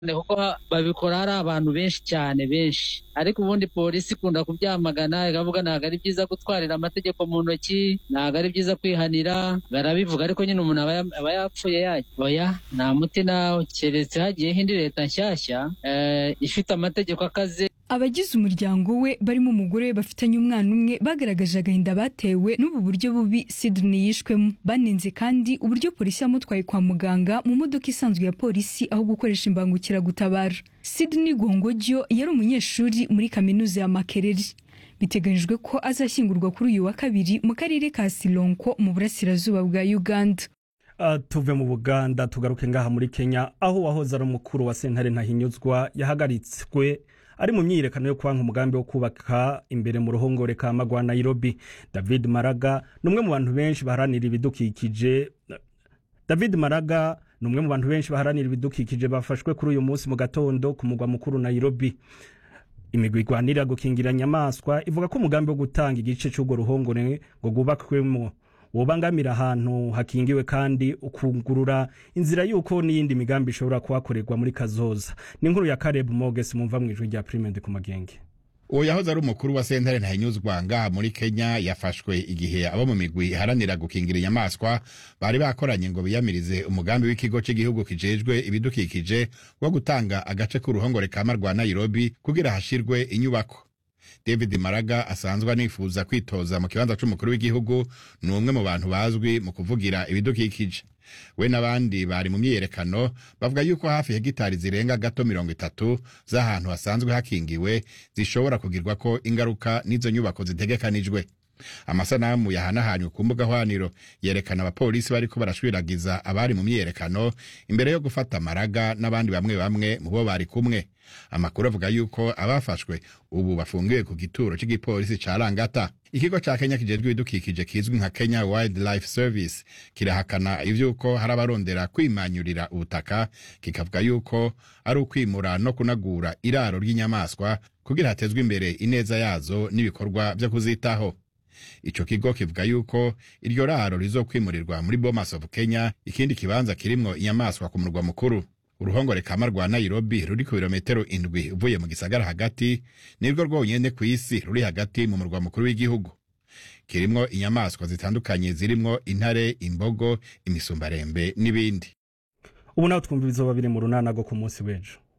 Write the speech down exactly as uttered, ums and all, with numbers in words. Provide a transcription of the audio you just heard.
kuko babikora hari abantu benshi cyane benshi, ariko ubundi polisi ikunda kubyamagana ikavuga ntabwo ari byiza gutwarira amategeko mu ntoki, ntabwo ari byiza kwihanira, barabivuga ariko nyine umuntu aba yapfuye yajya oya nta muti nawe, keretse hagiyeho indi leta nshyashya uh, ifite amategeko akaze. Abagize umuryango we barimo umugore we bafitanye umwana umwe bagaragaje agahinda batewe n'ubu buryo bubi Sydney yishwemo. Banenze kandi uburyo polisi yamutwaye kwa muganga mu modoka isanzwe ya polisi aho gukoresha imbangukiragutabara. Sydney Gongojo yari umunyeshuri muri kaminuza ya Makerere. Biteganyijwe ko azashyingurwa kuri uyu wa kabiri mu karere ka Silonko mu burasirazuba bwa Uganda. Uh, tuve mu Buganda tugaruke ngaha muri Kenya aho wahoze ari umukuru wa sentare Ntahinyuzwa yahagaritswe ari mu myiyerekano yo kwanka umugambi wo kubaka imbere mu ruhongore ka Magwa Nairobi. David Maraga numwe mu bantu benshi baharanira ibidukikije David Maraga numwe mu bantu benshi baharanira ibidukikije bafashwe kuri uyu munsi mu gatondo ku mugwa mukuru Nairobi. Imigwi igwanira gukingira nyamaswa ivuga ko umugambi wo gutanga igice cy'ugo ruhongore ngo gubakwemo wobangamira ahantu hakingiwe kandi ukungurura inzira yuko n'iyindi migambi ishobora kuhakorerwa muri kazoza. Ni inkuru ya Caleb Moges mumva mu ijwi rya Prime ku Magenge. Uwo yahoze ari umukuru wa sentare Ntahinyuzwa ngaha muri Kenya yafashwe igihe abo mu migwi iharanira gukingira inyamaswa bari bakoranye ngo biyamirize umugambi w'ikigo cy'igihugu kijejwe ibidukikije wo gutanga agace k'uruhongore ka Magwa Nairobi kugira hashirwe inyubako. David Maraga asanzwe anifuza kwitoza mu kibanza cy'umukuru w'igihugu, ni umwe mu bantu bazwi mu kuvugira ibidukikije. We n'abandi bari mu myiyerekano bavuga yuko hafi hegitari zirenga gato mirongo itatu z'ahantu hasanzwe hakingiwe zishobora kugirwa ko ingaruka n'izo nyubako zitegekanijwe. Amasanamu yahanahanywe ku mbuga hwaniro yerekana abapolisi bariko barashwiragiza abari mu myiyerekano imbere yo gufata Maraga n'abandi bamwe bamwe mu bo bari kumwe. Amakuru avuga yuko abafashwe ubu bafungiwe ku gituro cy'igipolisi ca Langata. Ikigo ca Kenya kijejwe ibidukikije kizwi nka Kenya Wildlife Service kirahakana ivyuko hari abarondera kwimanyurira ubutaka, kikavuga yuko ari ukwimura no kunagura iraro ry'inyamaswa kugira hatezwe imbere ineza yazo n'ibikorwa byo kuzitaho. Ico kigo kivuga yuko iryo raro rizokwimurirwa muri Bomas of Kenya, ikindi kibanza kirimwo inyamaswa ku murwa mukuru. Uruhongore ka Magwa Nairobi ruri ku birometero indwi uvuye mu gisagara hagati, nirwo rwonyene ku isi ruri hagati mu murwa mukuru w'igihugu. Kirimwo inyamaswa zitandukanye zirimwo intare, imbogo, imisumbarembe n'ibindi. Ubu naho twumva bizoba biri mu runana go ku munsi w'ejo.